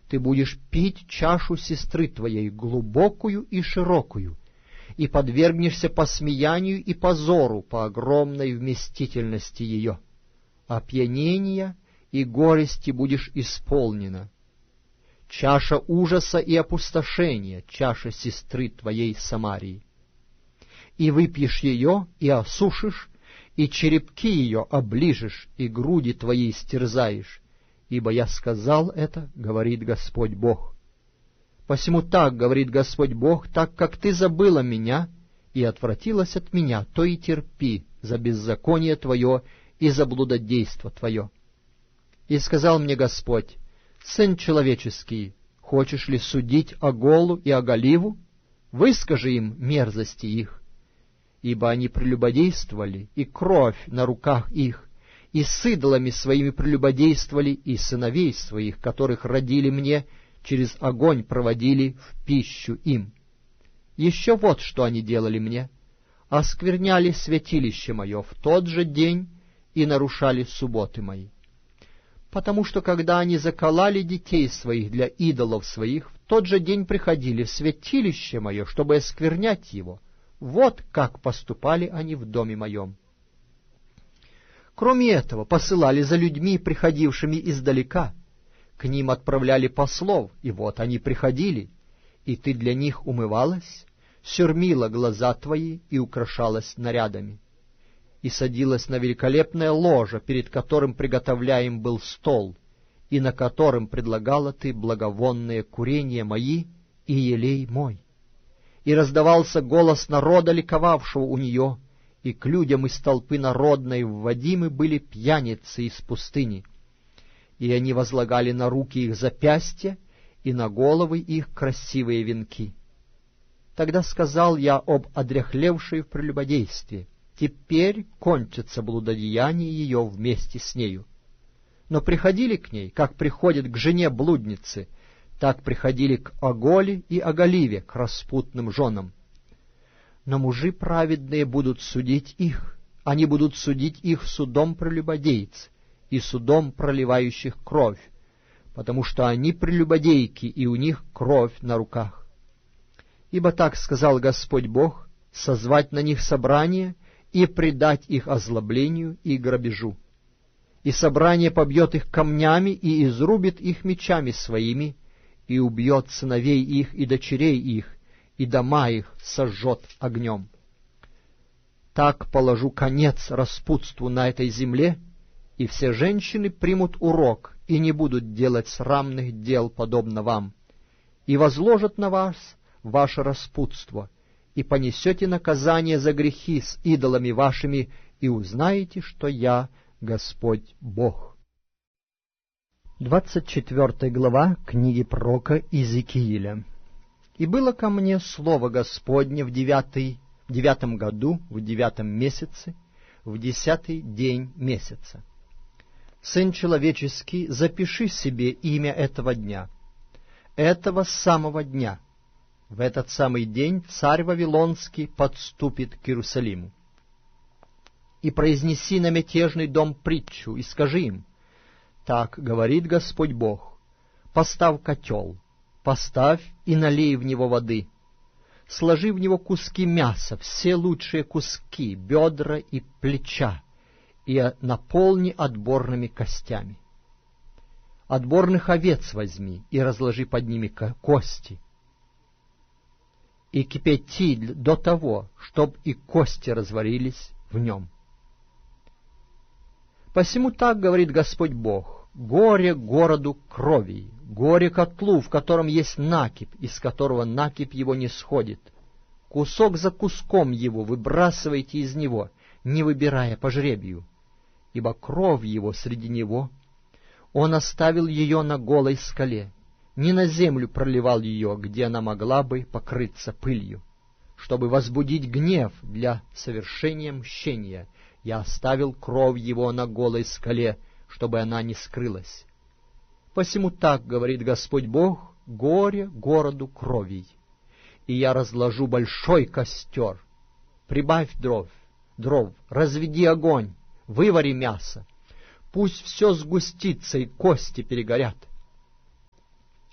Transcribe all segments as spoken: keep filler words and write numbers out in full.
ты будешь пить чашу сестры твоей, глубокую и широкую, и подвергнешься посмеянию и позору по огромной вместительности ее. Опьянения и горести будешь исполнена. Чаша ужаса и опустошения, чаша сестры твоей Самарии. И выпьешь ее, и осушишь, и черепки ее оближешь, и груди твои стерзаешь. Ибо я сказал это, говорит Господь Бог. Посему так говорит Господь Бог, так как ты забыла меня и отвратилась от меня, то и терпи за беззаконие твое и за блудодейство твое. И сказал мне Господь: сын человеческий, хочешь ли судить Оголу и Оголиву? Выскажи им мерзости их, ибо они прелюбодействовали, и кровь на руках их, и с идолами своими прелюбодействовали, и сыновей своих, которых родили мне, через огонь проводили в пищу им. Еще вот что они делали мне: оскверняли святилище мое в тот же день и нарушали субботы мои. Потому что, когда они заколали детей своих для идолов своих, в тот же день приходили в святилище мое, чтобы осквернять его. Вот как поступали они в доме моем. Кроме этого, посылали за людьми, приходившими издалека. К ним отправляли послов, и вот они приходили, и ты для них умывалась, сюрмила глаза твои и украшалась нарядами, и садилась на великолепное ложе, перед которым приготовляем был стол, и на котором предлагала ты благовонные курения мои и елей мой. И раздавался голос народа, ликовавшего у нее, и к людям из толпы народной вводимы были пьяницы из пустыни. И они возлагали на руки их запястья, и на головы их красивые венки. Тогда сказал я об одряхлевшей в прелюбодействе: теперь кончится блудодеяние ее вместе с нею. Но приходили к ней, как приходят к жене блудницы, так приходили к Оголе и Оголиве, к распутным женам. Но мужи праведные будут судить их, они будут судить их судом прелюбодейц и судом проливающих кровь, потому что они прелюбодейки, и у них кровь на руках. Ибо так сказал Господь Бог: созвать на них собрание и предать их озлоблению и грабежу. И собрание побьет их камнями и изрубит их мечами своими, и убьет сыновей их и дочерей их, и дома их сожжет огнем. Так положу конец распутству на этой земле, и все женщины примут урок и не будут делать срамных дел, подобно вам, и возложат на вас ваше распутство, и понесете наказание за грехи с идолами вашими, и узнаете, что я Господь Бог. Двадцать четвертая глава книги пророка Иезекииля. «И было ко мне слово Господне в девятый, в девятом году, в девятом месяце, в десятый день месяца. Сын человеческий, запиши себе имя этого дня, этого самого дня. В этот самый день царь Вавилонский подступит к Иерусалиму. И произнеси на мятежный дом притчу, и скажи им: так говорит Господь Бог: поставь котел, поставь и налей в него воды, сложи в него куски мяса, все лучшие куски, бедра и плеча, и наполни отборными костями. Отборных овец возьми и разложи под ними кости, и кипяти до того, чтоб и кости разварились в нем. Посему так говорит Господь Бог: горе городу крови, горе котлу, в котором есть накипь, из которого накипь его не сходит. Кусок за куском его выбрасывайте из него, не выбирая по жребию, ибо кровь его среди него. Он оставил ее на голой скале, не на землю проливал ее, где она могла бы покрыться пылью. Чтобы возбудить гнев для совершения мщения, я оставил кровь его на голой скале, чтобы она не скрылась. Посему так говорит Господь Бог: горе городу кровей. И я разложу большой костер, прибавь дров, дров, разведи огонь, вывари мясо, пусть все сгустится и кости перегорят.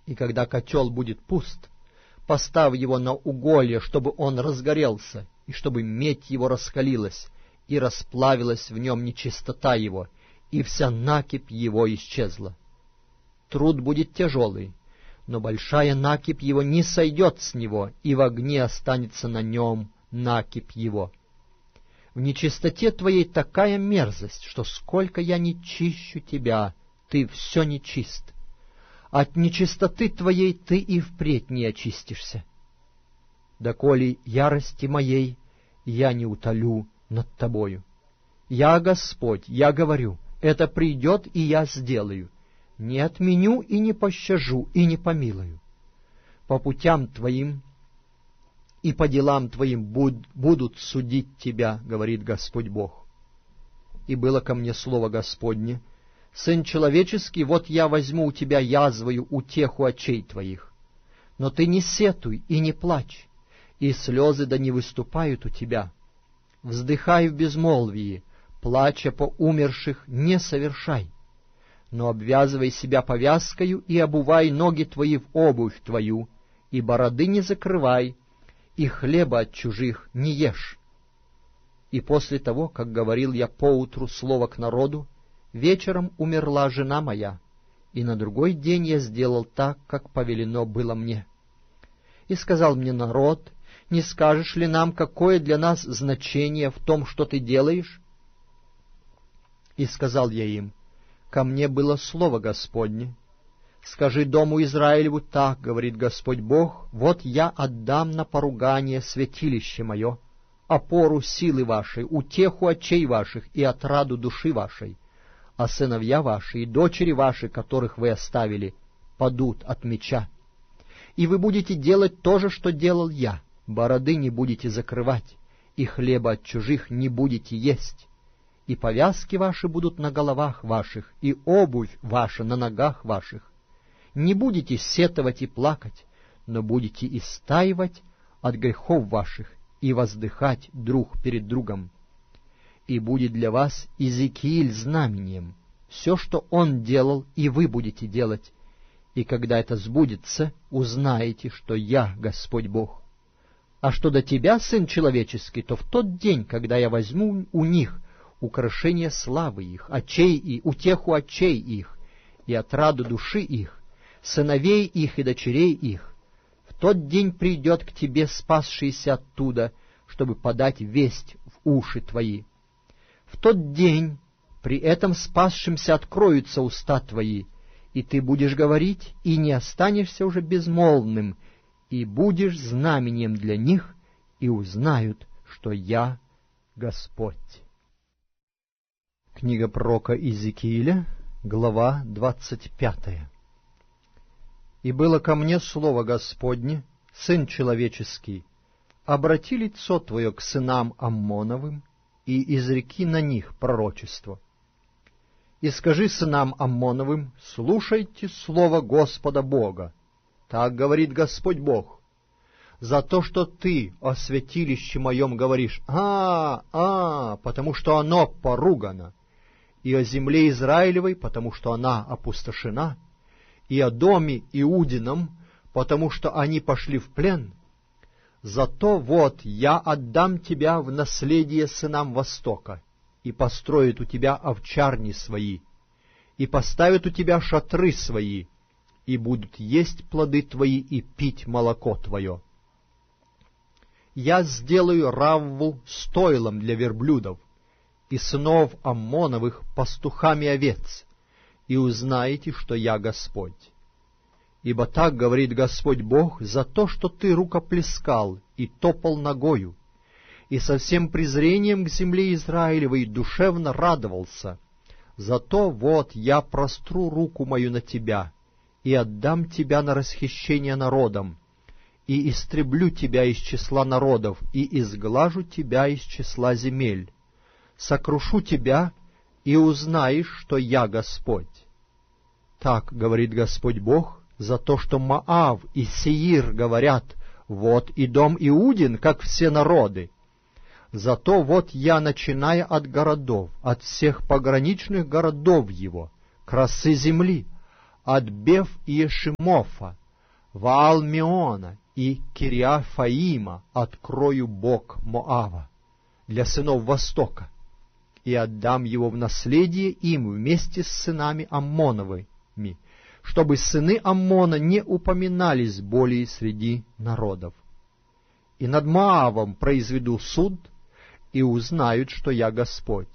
И когда котел будет пуст, поставь его на уголье, чтобы он разгорелся, и чтобы медь его раскалилась, и расплавилась в нем нечистота его, и вся накипь его исчезла. Труд будет тяжелый, но большая накипь его не сойдет с него, и в огне останется на нем накипь его. В нечистоте твоей такая мерзость, что сколько я не чищу тебя, ты все нечист. От нечистоты твоей ты и впредь не очистишься. Доколе ярости моей я не утолю над тобою. Я Господь, я говорю, это придет, и я сделаю. Не отменю и не пощажу, и не помилую. По путям твоим и по делам твоим буд, будут судить тебя, говорит Господь Бог. И было ко мне слово Господне: Сын человеческий, вот я возьму у тебя язвою утеху очей твоих. Но ты не сетуй и не плачь, и слезы да не выступают у тебя. Вздыхай в безмолвии, плача по умерших не совершай. Но обвязывай себя повязкою и обувай ноги твои в обувь твою, и бороды не закрывай, и хлеба от чужих не ешь. И после того, как говорил я поутру слово к народу, вечером умерла жена моя, и на другой день я сделал так, как повелено было мне. И сказал мне народ: не скажешь ли нам, какое для нас значение в том, что ты делаешь? И сказал я им: ко мне было слово Господне. Скажи дому Израилеву: так говорит Господь Бог, вот я отдам на поругание святилище мое, опору силы вашей, утеху очей ваших и отраду души вашей, а сыновья ваши и дочери ваши, которых вы оставили, падут от меча. И вы будете делать то же, что делал я, бороды не будете закрывать, и хлеба от чужих не будете есть. И повязки ваши будут на головах ваших, и обувь ваша на ногах ваших. Не будете сетовать и плакать, но будете истаивать от грехов ваших и воздыхать друг перед другом. И будет для вас Иезекииль знамением. Все, что он делал, и вы будете делать. И когда это сбудется, узнаете, что я Господь Бог. А что до тебя, сын человеческий, то в тот день, когда я возьму у них украшение славы их, очей и утеху очей их, и отраду души их, сыновей их и дочерей их, в тот день придет к тебе спасшийся оттуда, чтобы подать весть в уши твои. В тот день при этом спасшимся откроются уста твои, и ты будешь говорить, и не останешься уже безмолвным, и будешь знамением для них, и узнают, что я Господь. Книга пророка Иезекииля, глава двадцать пятая. «И было ко мне слово Господне: Сын человеческий, обрати лицо твое к сынам Аммоновым, и изреки на них пророчество. И скажи сынам Аммоновым: слушайте слово Господа Бога. Так говорит Господь Бог: за то, что ты о святилище моем говоришь «А, а», потому что оно поругано, и о земле Израилевой, потому что она опустошена, и о доме Иудином, потому что они пошли в плен, зато вот я отдам тебя в наследие сынам Востока, и построят у тебя овчарни свои, и поставят у тебя шатры свои, и будут есть плоды твои и пить молоко твое. Я сделаю Равву стойлом для верблюдов, и сынов Аммоновых пастухами овец, и узнаете, что я Господь. Ибо так говорит Господь Бог: за то, что ты рукоплескал и топал ногою, и со всем презрением к земле Израилевой душевно радовался, зато вот я простру руку мою на тебя, и отдам тебя на расхищение народам, и истреблю тебя из числа народов, и изглажу тебя из числа земель. Сокрушу тебя, и узнаешь, что я Господь. Так говорит Господь Бог, за то, что Моав и Сеир говорят: вот и дом Иудин, как все народы. Зато вот я, начиная от городов, от всех пограничных городов его, красы земли, от Беф-Иешимофа, Ваал-Меона и Кириафаима открою бог Моава для сынов Востока, и отдам его в наследие им вместе с сынами Аммоновыми, чтобы сыны Аммона не упоминались более среди народов. И над Моавом произведу суд, и узнают, что я Господь.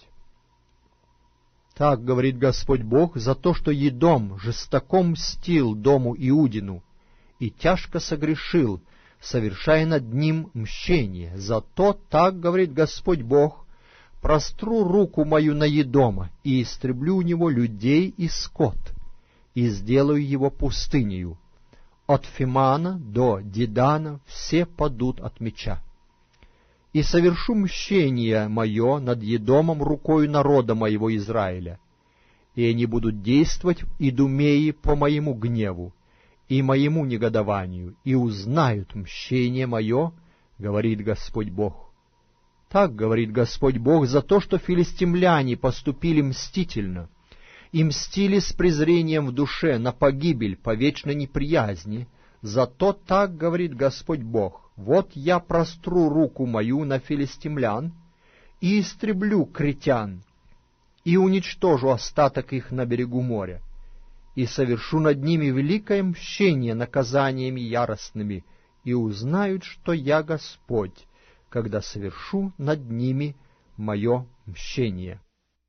Так говорит Господь Бог за то, что Едом жестоко мстил дому Иудину и тяжко согрешил, совершая над ним мщение. Зато так говорит Господь Бог: простру руку мою на Едома и истреблю у него людей и скот, и сделаю его пустынею. От Фимана до Дидана все падут от меча. И совершу мщение мое над Едомом рукою народа моего Израиля, и они будут действовать в Идумее по моему гневу и моему негодованию, и узнают мщение мое, говорит Господь Бог. Так говорит Господь Бог за то, что филистимляне поступили мстительно, и мстили с презрением в душе на погибель по вечной неприязни. Зато так говорит Господь Бог: вот я простру руку мою на филистимлян и истреблю критян, и уничтожу остаток их на берегу моря, и совершу над ними великое мщение наказаниями яростными, и узнают, что я Господь, когда совершу над ними мое мщение».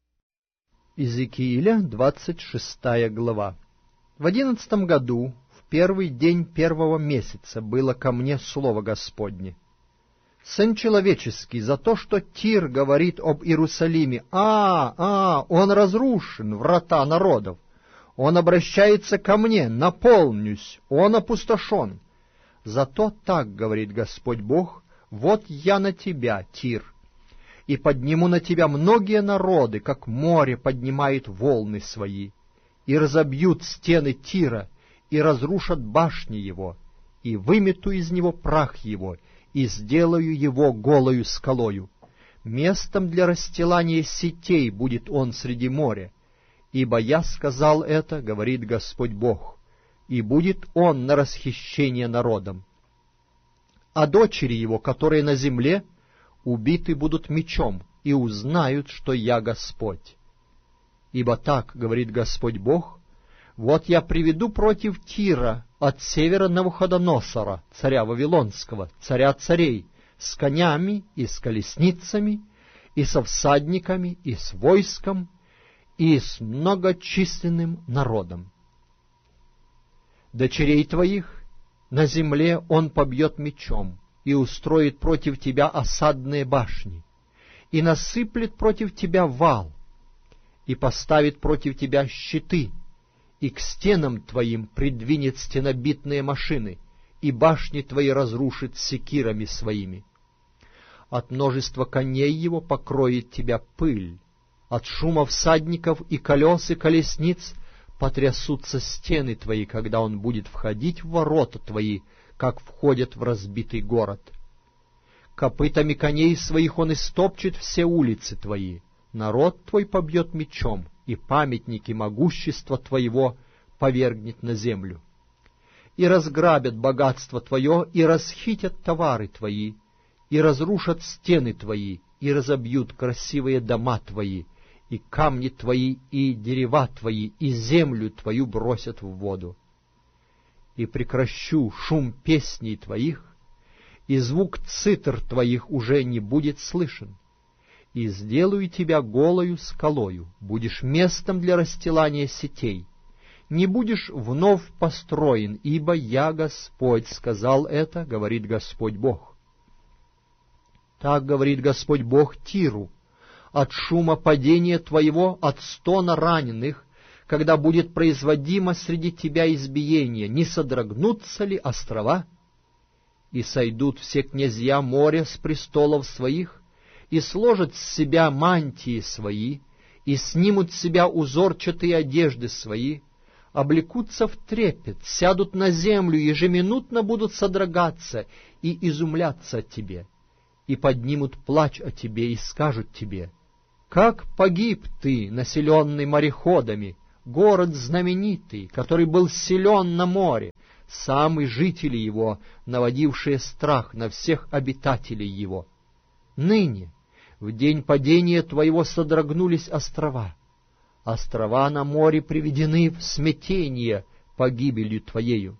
Иезекииля, двадцать шестая глава. В одиннадцатом году, в первый день первого месяца, было ко мне слово Господне: «Сын человеческий, за то, что Тир говорит об Иерусалиме: а, а, он разрушен, врата народов, он обращается ко мне, наполнюсь, он опустошен. Зато так говорит Господь Бог: вот я на тебя, Тир, и подниму на тебя многие народы, как море поднимает волны свои, и разобьют стены Тира, и разрушат башни его, и вымету из него прах его, и сделаю его голою скалою. Местом для расстилания сетей будет он среди моря, ибо я сказал это, говорит Господь Бог, и будет он на расхищение народом. А дочери его, которые на земле, убиты будут мечом, и узнают, что я Господь. Ибо так говорит Господь Бог: вот я приведу против Тира от севера Навуходоносора, царя Вавилонского, царя царей, с конями и с колесницами, и со всадниками, и с войском, и с многочисленным народом. Дочерей твоих на земле он побьет мечом, и устроит против тебя осадные башни, и насыплет против тебя вал, и поставит против тебя щиты, и к стенам твоим придвинет стенобитные машины, и башни твои разрушит секирами своими. От множества коней его покроет тебя пыль, от шума всадников и колес и колесниц потрясутся стены твои, когда он будет входить в ворота твои, как входят в разбитый город. Копытами коней своих он истопчет все улицы твои, народ твой побьет мечом, и памятники могущества твоего повергнет на землю. И разграбят богатство твое, и расхитят товары твои, и разрушат стены твои, и разобьют красивые дома твои, и камни твои, и дерева твои, и землю твою бросят в воду. И прекращу шум песней твоих, и звук цитр твоих уже не будет слышен. И сделаю тебя голою скалою, будешь местом для расстилания сетей, не будешь вновь построен, ибо я Господь сказал это, говорит Господь Бог. Так говорит Господь Бог Тиру: от шума падения твоего, от стона раненых, когда будет производимо среди тебя избиение, не содрогнутся ли острова? И сойдут все князья моря с престолов своих, и сложат с себя мантии свои, и снимут с себя узорчатые одежды свои, облекутся в трепет, сядут на землю, ежеминутно будут содрогаться и изумляться о тебе, и поднимут плач о тебе, и скажут тебе: как погиб ты, населенный мореходами, город знаменитый, который был силен на море, сам и жители его, наводившие страх на всех обитателей его. Ныне, в день падения твоего, содрогнулись острова. Острова на море приведены в смятение погибелью твоею.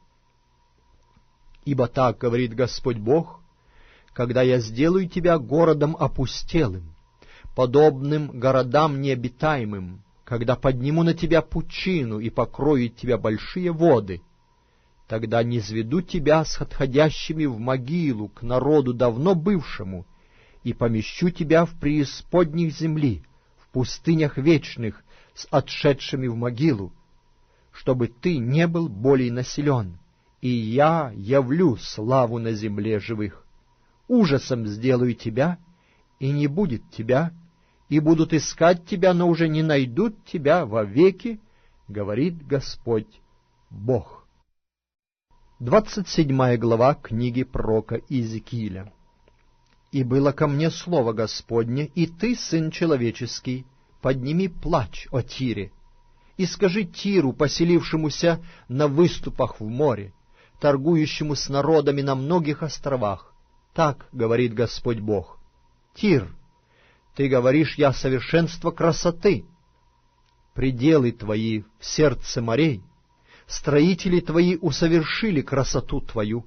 Ибо так говорит Господь Бог: когда я сделаю тебя городом опустелым, подобным городам необитаемым, когда подниму на тебя пучину и покрою тебя большие воды, тогда низведу тебя с отходящими в могилу к народу давно бывшему, и помещу тебя в преисподних земли, в пустынях вечных, с отшедшими в могилу, чтобы ты не был более населен, и я явлю славу на земле живых. Ужасом сделаю тебя, и не будет тебя, и будут искать тебя, но уже не найдут тебя вовеки, говорит Господь Бог». Двадцать седьмая глава книги пророка Иезекииля. «И было ко мне слово Господне, и ты, сын человеческий, подними плач о Тире, и скажи Тиру, поселившемуся на выступах в море, торгующему с народами на многих островах. Так говорит Господь Бог: Тир, ты говоришь, я совершенство красоты. Пределы твои в сердце морей, строители твои усовершили красоту твою.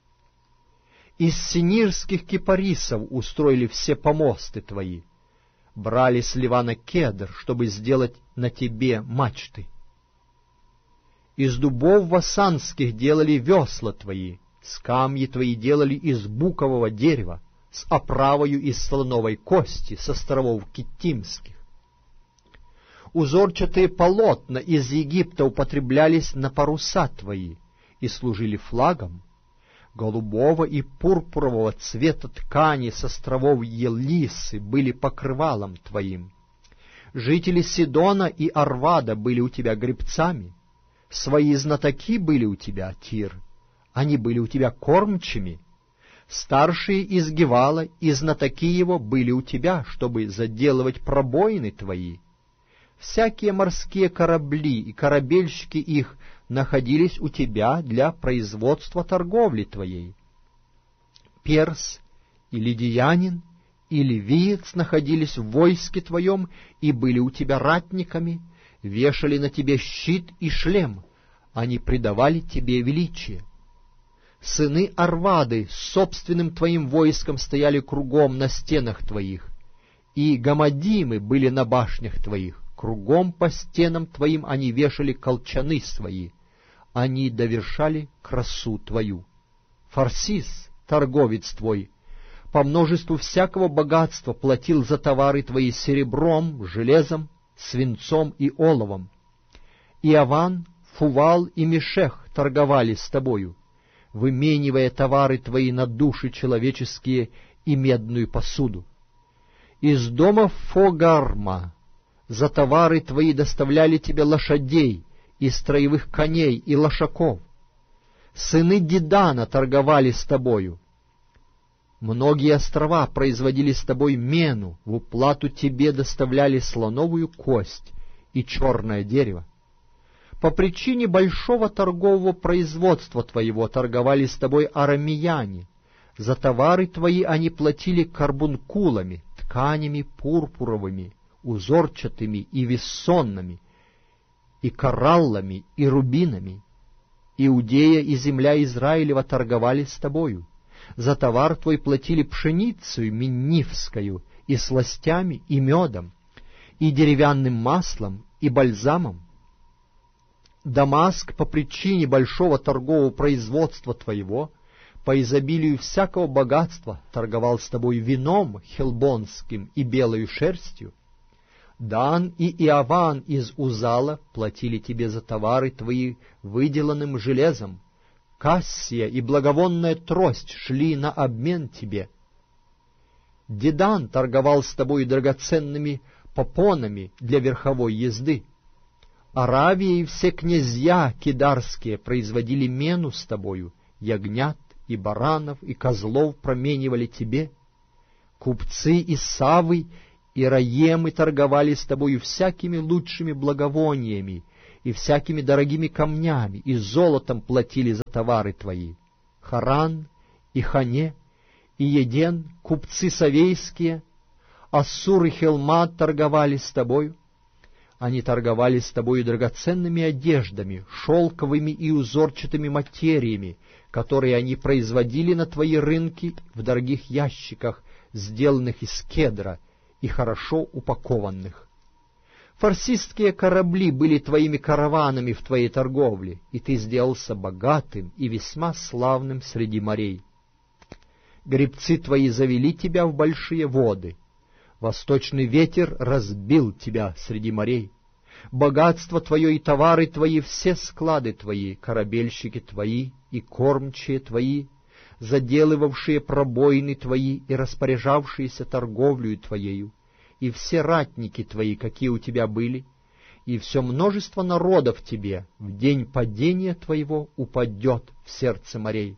Из синирских кипарисов устроили все помосты твои, брали с Ливана кедр, чтобы сделать на тебе мачты. Из дубов васанских делали весла твои, скамьи твои делали из букового дерева, с оправою из слоновой кости, с островов Киттимских. Узорчатые полотна из Египта употреблялись на паруса твои и служили флагом. Голубого и пурпурового цвета ткани с островов Елисы были покрывалом твоим. Жители Сидона и Арвада были у тебя гребцами. Свои знатоки были у тебя, Тир, они были у тебя кормчими. Старшие из Гевала и знатоки его были у тебя, чтобы заделывать пробоины твои. Всякие морские корабли и корабельщики их находились у тебя для производства торговли твоей. Перс и лидиянин и ливиец находились в войске твоем и были у тебя ратниками, вешали на тебе щит и шлем, они придавали тебе величие. Сыны Арвады с собственным твоим войском стояли кругом на стенах твоих, и гамадимы были на башнях твоих. Кругом по стенам твоим они вешали колчаны свои, они довершали красу твою. Фарсис, торговец твой, по множеству всякого богатства платил за товары твои серебром, железом, свинцом и оловом. Иаван, Фувал и Мешех торговали с тобою, выменивая товары твои на души человеческие и медную посуду. Из дома Фогарма за товары твои доставляли тебе лошадей и строевых коней и лошаков. Сыны Дидана торговали с тобою. Многие острова производили с тобой мену, в уплату тебе доставляли слоновую кость и черное дерево. По причине большого торгового производства твоего торговали с тобой арамеяне. За товары твои они платили карбункулами, тканями пурпуровыми, узорчатыми и вессонными, и кораллами, и рубинами. Иудея и земля Израилева торговали с тобою. За товар твой платили пшеницу миннифскую, и сластями, и медом, и деревянным маслом, и бальзамом. Дамаск по причине большого торгового производства твоего, по изобилию всякого богатства, торговал с тобой вином хелбонским и белою шерстью. Дан и Иаван из Узала платили тебе за товары твои выделанным железом. Кассия и благовонная трость шли на обмен тебе. Дедан торговал с тобой драгоценными попонами для верховой езды. Аравия и все князья кидарские производили мену с тобою, ягнят и баранов и козлов променивали тебе. Купцы из Савы и Раемы торговали с тобою всякими лучшими благовониями, и всякими дорогими камнями, и золотом платили за товары твои. Харан, и Хане, и Еден, купцы совейские, Ассур и Хелмат торговали с тобою. Они торговали с тобою драгоценными одеждами, шелковыми и узорчатыми материями, которые они производили на твои рынки в дорогих ящиках, сделанных из кедра и хорошо упакованных. Фарсистские корабли были твоими караванами в твоей торговле, и ты сделался богатым и весьма славным среди морей. Гребцы твои завели тебя в большие воды, восточный ветер разбил тебя среди морей. Богатство твое и товары твои, все склады твои, корабельщики твои и кормчие твои, заделывавшие пробоины твои и распоряжавшиеся торговлею твоею, и все ратники твои, какие у тебя были, и все множество народов тебе в день падения твоего упадет в сердце морей.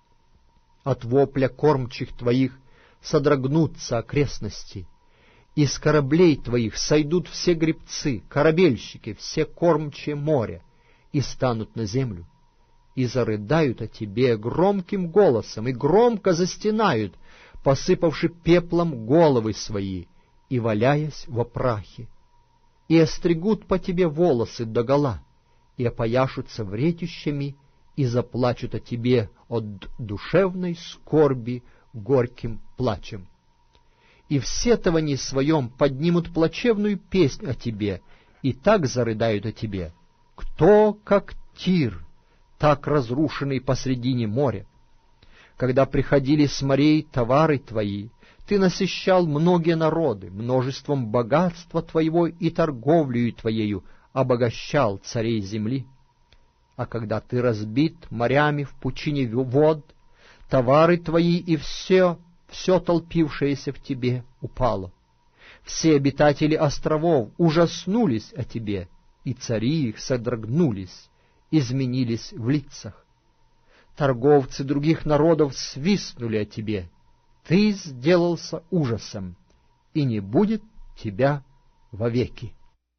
От вопля кормчих твоих содрогнутся окрестности, из кораблей твоих сойдут все гребцы, корабельщики, все кормчие моря, и станут на землю, и зарыдают о тебе громким голосом, и громко застенают, посыпавши пеплом головы свои, и валяясь во прахе, и остригут по тебе волосы догола, и опояшутся вретищами, и заплачут о тебе от душевной скорби горьким плачем. И в сетовании своем поднимут плачевную песнь о тебе, и так зарыдают о тебе: кто, как Тир, так разрушенный посредине моря? Когда приходили с морей товары твои, ты насыщал многие народы, множеством богатства твоего и торговлею твоею обогащал царей земли. А когда ты разбит морями в пучине вод, товары твои и все, все толпившееся в тебе упало. Все обитатели островов ужаснулись о тебе, и цари их содрогнулись, изменились в лицах. Торговцы других народов свистнули о тебе. Ты сделался ужасом, и не будет тебя вовеки.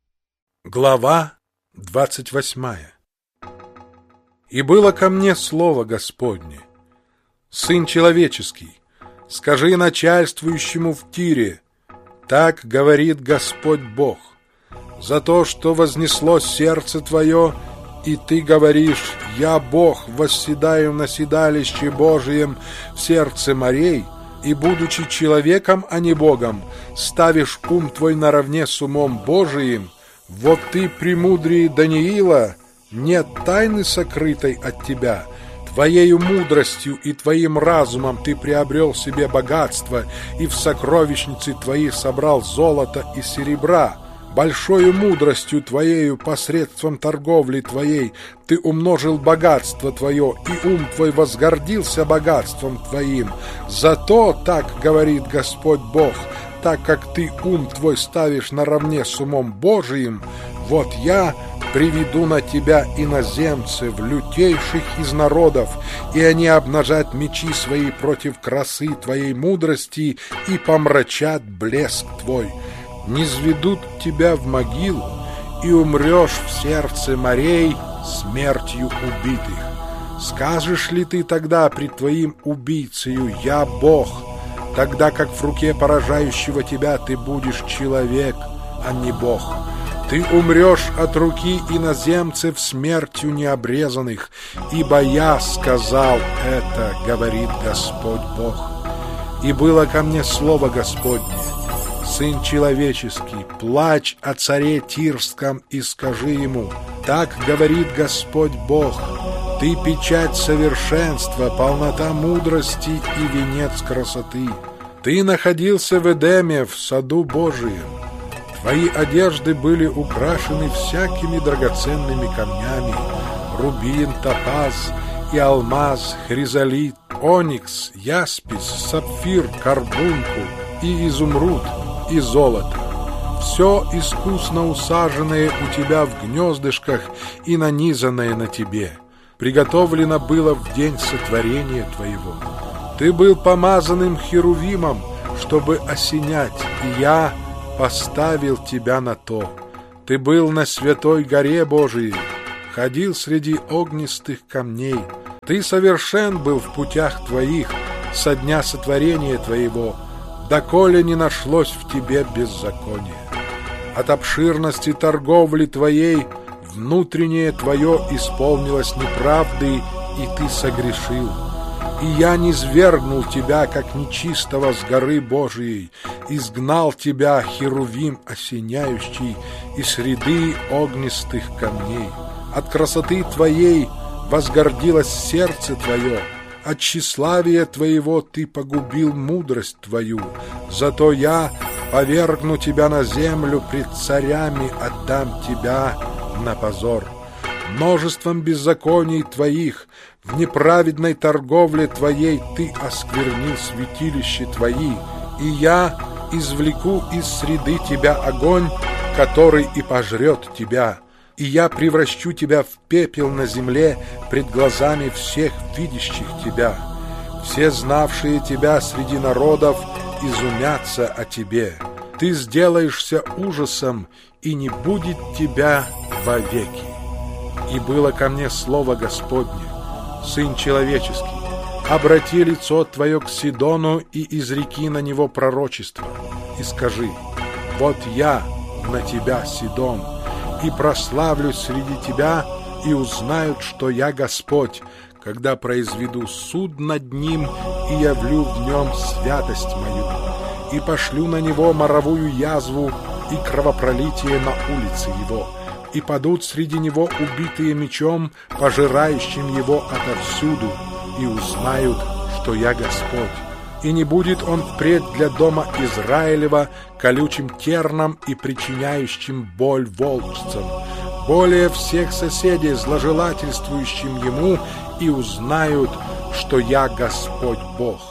Глава двадцать восьмая. И было ко мне слово Господне: Сын человеческий, скажи начальствующему в Тире: так говорит Господь Бог, за то, что вознесло сердце твое, и ты говоришь: я Бог, восседаю на седалище Божием в сердце морей, и, будучи человеком, а не Богом, ставишь ум твой наравне с умом Божиим. Вот ты, премудрее Даниила, нет тайны сокрытой от тебя. Твоею мудростью и твоим разумом ты приобрел себе богатство, и в сокровищнице твоих собрал золото и серебра. Большою мудростью твоею посредством торговли твоей ты умножил богатство твое, и ум твой возгордился богатством твоим. Зато, так говорит Господь Бог, так как ты ум твой ставишь наравне с умом Божиим, вот я приведу на тебя иноземцев, лютейших из народов, и они обнажат мечи свои против красы твоей мудрости и помрачат блеск твой. Низведут тебя в могилу, и умрешь в сердце морей смертью убитых. Скажешь ли ты тогда пред твоим убийцею: я Бог, тогда как в руке поражающего тебя ты будешь человек, а не Бог? Ты умрешь от руки иноземцев смертью необрезанных, ибо я сказал это, говорит Господь Бог. И было ко мне слово Господне: Сын человеческий, плачь о царе Тирском и скажи ему: так говорит Господь Бог, ты печать совершенства, полнота мудрости и венец красоты. Ты находился в Эдеме, в саду Божием. Твои одежды были украшены всякими драгоценными камнями: рубин, топаз и алмаз, хризолит, оникс, яспис, сапфир, карбункул и изумруд, и золото. Все искусно усаженное у тебя в гнездышках и нанизанное на тебе, приготовлено было в день сотворения твоего. Ты был помазанным херувимом, чтобы осенять, и я поставил тебя на то. Ты был на святой горе Божией, ходил среди огнистых камней. Ты совершен был в путях твоих со дня сотворения твоего, доколе не нашлось в тебе беззакония. От обширности торговли твоей внутреннее твое исполнилось неправдой, и ты согрешил. И я низвергнул тебя, как нечистого, с горы Божией, изгнал тебя, херувим осеняющий, из среды огнистых камней. От красоты твоей возгордилось сердце твое, от тщеславия твоего ты погубил мудрость твою. Зато я повергну тебя на землю, пред царями отдам тебя на позор. Множеством беззаконий твоих, в неправедной торговле твоей ты осквернил святилища твои, и я извлеку из среды тебя огонь, который и пожрет тебя, и я превращу тебя в пепел на земле пред глазами всех видящих тебя. Все знавшие тебя среди народов изумятся о тебе. Ты сделаешься ужасом, и не будет тебя вовеки. И было ко мне слово Господне: Сын человеческий, обрати лицо твое к Сидону и изреки на него пророчество, и скажи: вот я на тебя, Сидон, и прославлюсь среди тебя, и узнают, что я Господь, когда произведу суд над ним и явлю в нем святость мою, и пошлю на него моровую язву и кровопролитие на улице его, и падут среди него убитые мечом, пожирающим его отовсюду, и узнают, что я Господь. И не будет он впредь для дома Израилева колючим терном и причиняющим боль волчцам, более всех соседей зложелательствующим ему, и узнают, что я Господь Бог.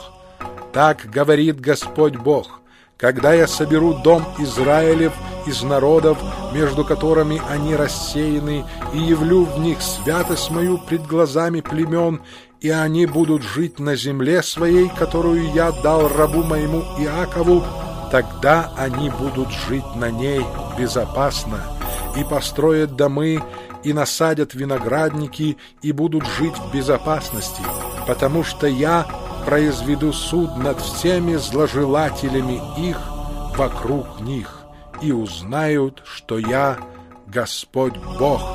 Так говорит Господь Бог: когда я соберу дом Израилев из народов, между которыми они рассеяны, и явлю в них святость мою пред глазами племен, и они будут жить на земле своей, которую я дал рабу моему Иакову, тогда они будут жить на ней безопасно, и построят домы, и насадят виноградники, и будут жить в безопасности, потому что я произведу суд над всеми зложелателями их вокруг них, и узнают, что я Господь Бог».